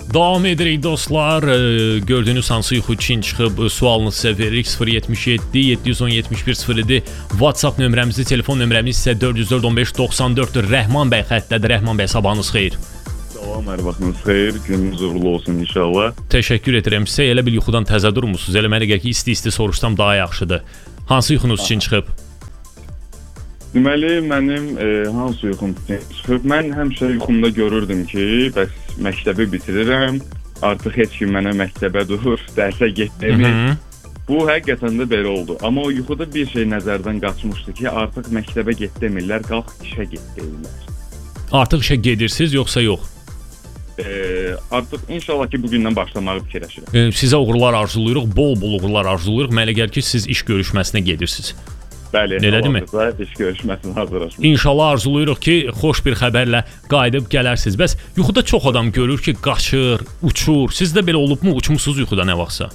Davam edirik dostlar. Gördüyünüz hansı yuxu Çin çıxıb sualınızı sizə veririk. 077 710 WhatsApp nömrəmizi, telefon nömrəmiz isə 404 15 94-dür. Rəhman bəy xəttədir. Rəhman bəy, sabahınız xeyir. Salam, hər vaxtınız xeyir. Gününüz uğurlu olsun inşallah. Təşəkkür edirəm sizə. Elə bil yuxudan təzə durmusunuz. Elə mənə gəlir ki, isti-isti soruşsam daha yaxşıdır. Hansı yuxunuz Çin çıxıb? Deməli, mənim hansı yuxum çıxıb? Mən həmişə yuxumda görürdüm ki, bəs məktəbi bitirirəm, artıq heç kim mənə məktəbə dur, dərsə get demir. Bu həqiqətən də belə oldu. Amma o yuxuda bir şey nəzərdən qaçmışdı ki, artıq məktəbə get demirlər, qalx işə get deyirlər. Artıq işə gedirsiniz, yoxsa yox? Artıq inşallah ki, bugündən başlamağı fikirləşirəm. Sizə uğurlar arzulayırıq, bol-bol uğurlar arzulayırıq. Mənə gəlir ki, siz iş görüşməsinə gedirsiniz. Bəli, elədirmi? İş görüşməsinə hazırlaşmışıq. İnşallah arzulayırıq ki, xoş bir xəbərlə qayıdıb gələrsiniz. Bəs yuxuda çox adam görür ki, qaçır, uçur. Sizdə belə olubmu? Uçmusunuz yuxuda nə vaxtsa?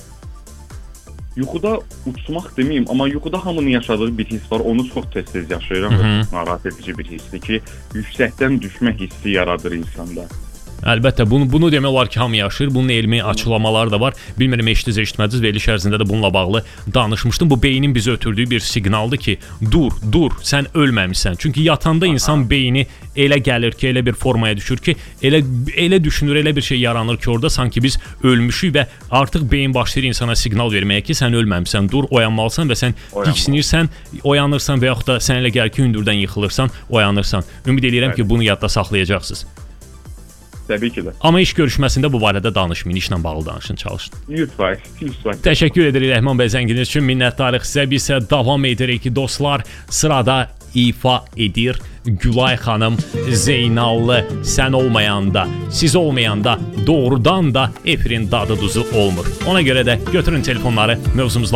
Yuxuda uçmaq deməyim, amma yuxuda hamının yaşadığı bir his var. Onu çox tez-tez yaşayıram. Narahat edici bir hissdir ki, yüksəkdən düşmə hissi yaradır insanda. Əlbəttə, bunu demək olar ki, hamı yaşayır. Bunun elmi açıqlamaları da var. Bilmirəm, eşitdiniz, eşitmədiniz. Veriliş ərzində də bununla bağlı danışmışdım. Bu beynin bizə ötürdüyü bir siqnaldır ki, dur, sən ölməmisən. Çünki yatanda insan beyni elə gəlir ki, elə bir formaya düşür ki, elə düşünür, elə bir şey yaranır ki, orada sanki biz ölmüşük və artıq beyin başlayır insana siqnal verməyə ki, sən ölməmisən, dur, oyanmalısan və sən diksinirsən, oyanırsan və yaxud da sən elə gəlir ki, hündürdən yıxılırsan, oyanırsan. Ümid edirəm ki, bunu yadda saxlayacaqsınız. Təbii ki də. Amma iş görüşməsində bu barədə danışmayın, işlə bağlı danışın, çalışın. Lütfən. Təşəkkür edirik Rəhman bəy, zənginiz üçün minnətdarıq sizə. Biz isə davam edirik ki, dostlar, sırada ifa edir Gülay xanım Zeynallı. Sən olmayanda, siz olmayanda doğrudan da efirin dadı duzu olmur. Ona görə də götürün telefonları, mövzumuzla